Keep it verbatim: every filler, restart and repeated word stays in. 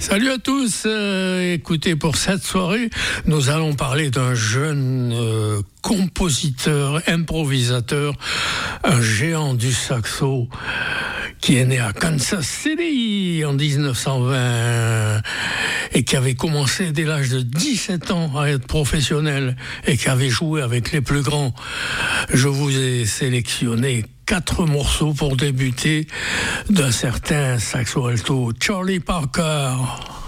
Salut à tous, euh, écoutez, pour cette soirée, nous allons parler d'un jeune euh, compositeur, improvisateur, un géant du saxo qui est né à Kansas City en dix-neuf cent vingt et qui avait commencé dès l'âge de dix-sept ans à être professionnel et qui avait joué avec les plus grands. Je vous ai sélectionné quatre morceaux pour débuter d'un certain saxo alto, Charlie Parker.